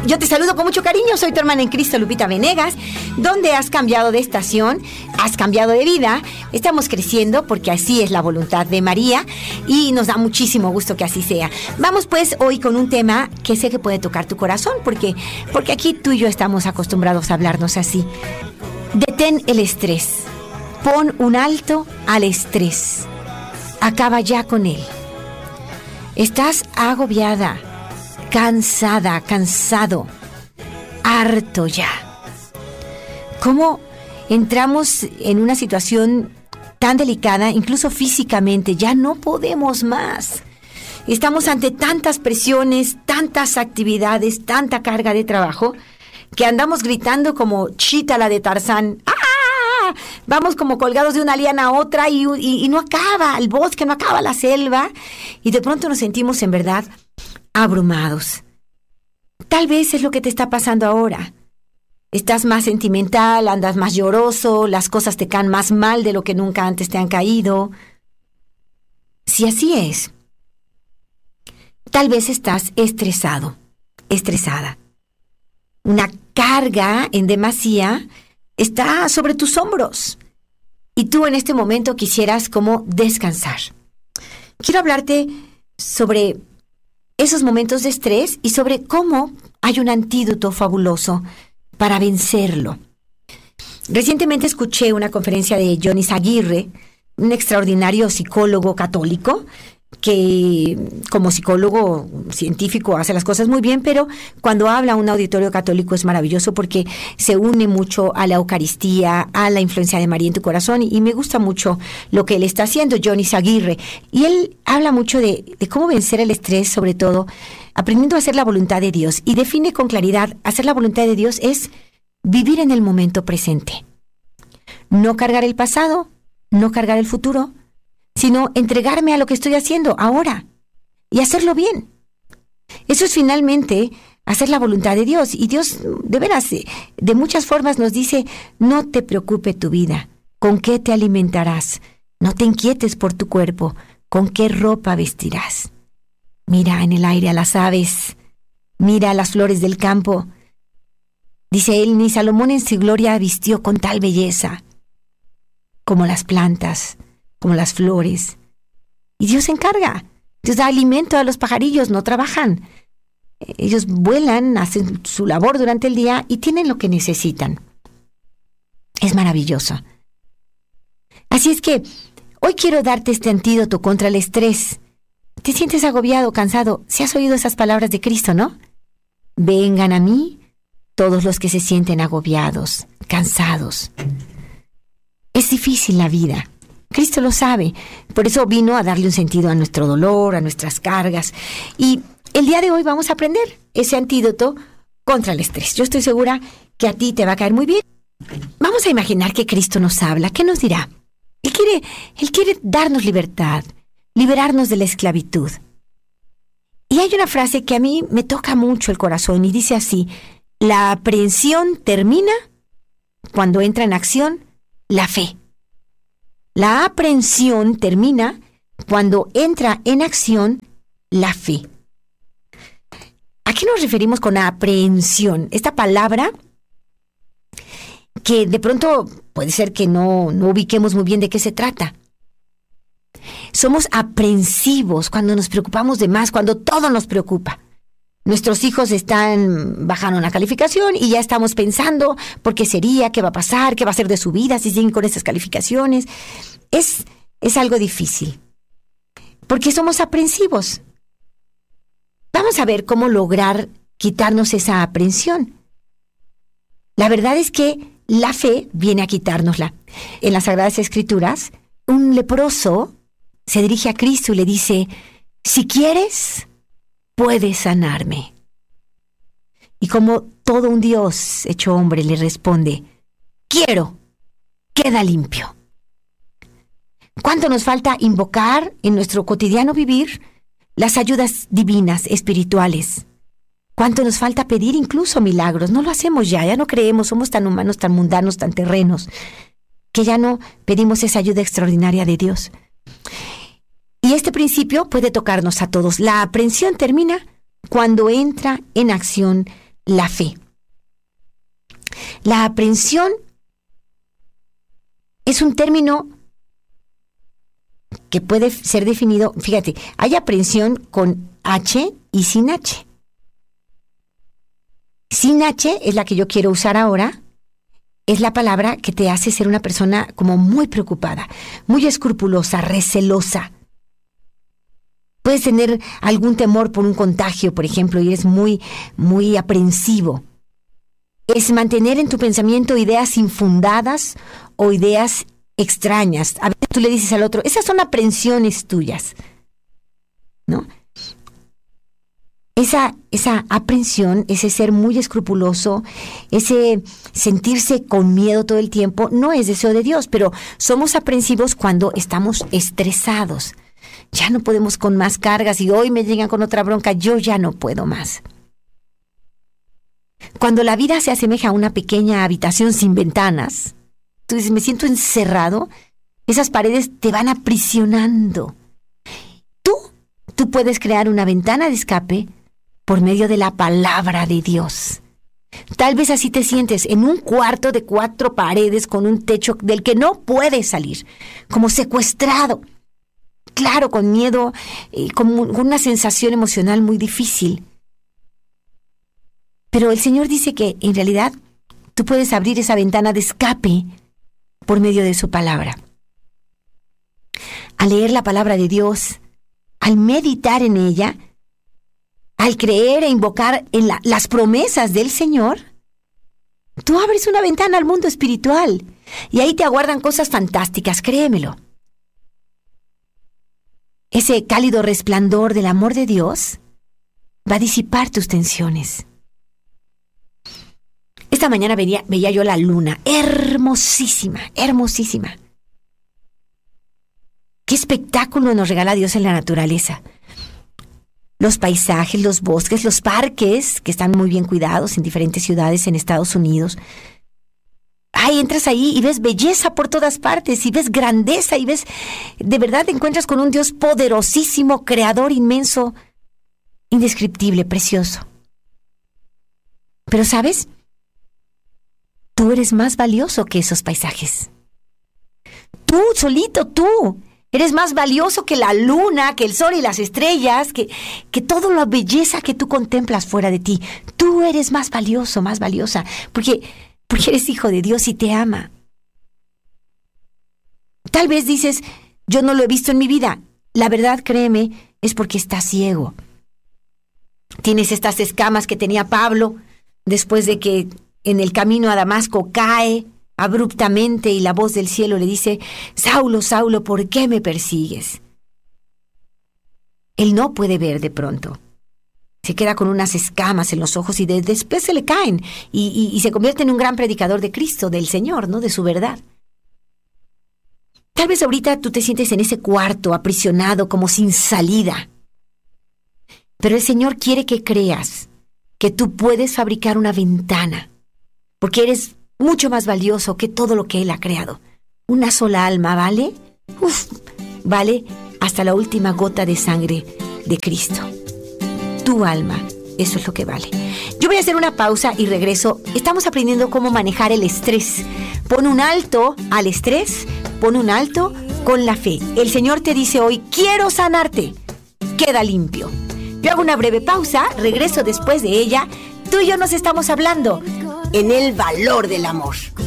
Yo te saludo con mucho cariño, soy tu hermana en Cristo, Lupita Venegas, donde has cambiado de estación, has cambiado de vida, estamos creciendo porque así es la voluntad de María y nos da muchísimo gusto que así sea. Vamos pues hoy con un tema que sé que puede tocar tu corazón, porque aquí tú y yo estamos acostumbrados a hablarnos así. Detén el estrés, pon un alto al estrés, acaba ya con él. Estás agobiada, cansada, cansado, harto ya. ¿Cómo entramos en una situación tan delicada, incluso físicamente? Ya no podemos más. Estamos ante tantas presiones, tantas actividades, tanta carga de trabajo, que andamos gritando como Chita, la de Tarzán. ¡Ah! Vamos como colgados de una liana a otra y no acaba el bosque, no acaba la selva. Y de pronto nos sentimos en verdad abrumados. Tal vez es lo que te está pasando ahora. Estás más sentimental, andas más lloroso, las cosas te caen más mal de lo que nunca antes te han caído. Si así es, tal vez estás estresado, estresada. Una carga en demasía está sobre tus hombros y tú en este momento quisieras como descansar. Quiero hablarte sobre esos momentos de estrés y sobre cómo hay un antídoto fabuloso para vencerlo. Recientemente escuché una conferencia de Johnny Aguirre, un extraordinario psicólogo católico que como psicólogo científico hace las cosas muy bien, pero cuando habla a un auditorio católico es maravilloso porque se une mucho a la Eucaristía, a la influencia de María en tu corazón, y me gusta mucho lo que él está haciendo, Johnny Aguirre. Y él habla mucho de cómo vencer el estrés, sobre todo aprendiendo a hacer la voluntad de Dios, y define con claridad: hacer la voluntad de Dios es vivir en el momento presente. No cargar el pasado, no cargar el futuro, sino entregarme a lo que estoy haciendo ahora y hacerlo bien. Eso es finalmente hacer la voluntad de Dios. Y Dios, de veras, de muchas formas nos dice: no te preocupe tu vida, ¿con qué te alimentarás? No te inquietes por tu cuerpo, ¿con qué ropa vestirás? Mira en el aire a las aves, mira a las flores del campo. Dice él: ni Salomón en su gloria vistió con tal belleza como las plantas, como las flores. Y Dios se encarga. Dios da alimento a los pajarillos, no trabajan. Ellos vuelan, hacen su labor durante el día y tienen lo que necesitan. Es maravilloso. Así es que hoy quiero darte este antídoto contra el estrés. ¿Te sientes agobiado, cansado? Si has oído esas palabras de Cristo, ¿no? Vengan a mí todos los que se sienten agobiados, cansados. Es difícil la vida. Cristo lo sabe. Por eso vino a darle un sentido a nuestro dolor, a nuestras cargas. Y el día de hoy vamos a aprender ese antídoto contra el estrés. Yo estoy segura que a ti te va a caer muy bien. Vamos a imaginar que Cristo nos habla. ¿Qué nos dirá? Él quiere darnos libertad, liberarnos de la esclavitud. Y hay una frase que a mí me toca mucho el corazón y dice así: la aprehensión termina cuando entra en acción la fe. La aprehensión termina cuando entra en acción la fe. ¿A qué nos referimos con aprehensión? Esta palabra que de pronto puede ser que no ubiquemos muy bien de qué se trata. Somos aprensivos cuando nos preocupamos de más, cuando todo nos preocupa. Nuestros hijos están bajando una calificación y ya estamos pensando por qué sería, qué va a pasar, qué va a ser de su vida si siguen con esas calificaciones. Es algo difícil, porque somos aprensivos. Vamos a ver cómo lograr quitarnos esa aprensión. La verdad es que la fe viene a quitárnosla. En las Sagradas Escrituras, un leproso se dirige a Cristo y le dice: si quieres, puedes sanarme. Y como todo un Dios hecho hombre le responde: quiero, queda limpio. ¿Cuánto nos falta invocar en nuestro cotidiano vivir las ayudas divinas, espirituales? ¿Cuánto nos falta pedir incluso milagros? No lo hacemos ya no creemos, somos tan humanos, tan mundanos, tan terrenos, que ya no pedimos esa ayuda extraordinaria de Dios. Y este principio puede tocarnos a todos. La aprehensión termina cuando entra en acción la fe. La aprensión es un término que puede ser definido, fíjate, hay aprensión con H y sin H. Sin H es la que yo quiero usar ahora, es la palabra que te hace ser una persona como muy preocupada, muy escrupulosa, recelosa. Puedes tener algún temor por un contagio, por ejemplo, y eres muy, muy aprensivo. Es mantener en tu pensamiento ideas infundadas o ideas extrañas. A veces tú le dices al otro, esas son aprensiones tuyas, ¿no? Esa aprensión, ese ser muy escrupuloso, ese sentirse con miedo todo el tiempo, no es deseo de Dios, pero somos aprensivos cuando estamos estresados. Ya no podemos con más cargas y hoy me llegan con otra bronca, yo ya no puedo más. Cuando la vida se asemeja a una pequeña habitación sin ventanas, tú dices, me siento encerrado, esas paredes te van aprisionando. Tú puedes crear una ventana de escape por medio de la palabra de Dios. Tal vez así te sientes en un cuarto de 4 paredes con un techo del que no puedes salir, como secuestrado. Claro, con miedo, con una sensación emocional muy difícil. Pero el Señor dice que en realidad tú puedes abrir esa ventana de escape por medio de su palabra. Al leer la palabra de Dios, al meditar en ella, al creer e invocar en las promesas del Señor, tú abres una ventana al mundo espiritual y ahí te aguardan cosas fantásticas, créemelo. Ese cálido resplandor del amor de Dios va a disipar tus tensiones. Esta mañana veía yo la luna, hermosísima, hermosísima. Qué espectáculo nos regala Dios en la naturaleza. Los paisajes, los bosques, los parques, que están muy bien cuidados en diferentes ciudades en Estados Unidos. Ay, entras ahí y ves belleza por todas partes, y ves grandeza, y ves, de verdad te encuentras con un Dios poderosísimo, creador inmenso, indescriptible, precioso. Pero ¿sabes? Tú eres más valioso que esos paisajes. Tú, solito, tú. Eres más valioso que la luna, que el sol y las estrellas, que toda la belleza que tú contemplas fuera de ti. Tú eres más valioso, más valiosa, porque eres hijo de Dios y te ama. Tal vez dices, yo no lo he visto en mi vida. La verdad, créeme, es porque estás ciego. Tienes estas escamas que tenía Pablo después de que en el camino a Damasco cae abruptamente y la voz del cielo le dice, Saulo, Saulo, ¿por qué me persigues? Él no puede ver de pronto. Se queda con unas escamas en los ojos y después se le caen y se convierte en un gran predicador de Cristo, del Señor, ¿no? De su verdad. Tal vez ahorita tú te sientes en ese cuarto aprisionado como sin salida. Pero el Señor quiere que creas que tú puedes fabricar una ventana, porque eres mucho más valioso que todo lo que Él ha creado. Una sola alma, ¿vale? Vale hasta la última gota de sangre de Cristo. Tu alma, eso es lo que vale. Yo voy a hacer una pausa y regreso. Estamos aprendiendo cómo manejar el estrés. Pon un alto al estrés, pon un alto con la fe. El Señor te dice hoy, quiero sanarte. Queda limpio. Yo hago una breve pausa, regreso después de ella. Tú y yo nos estamos hablando en el valor del amor.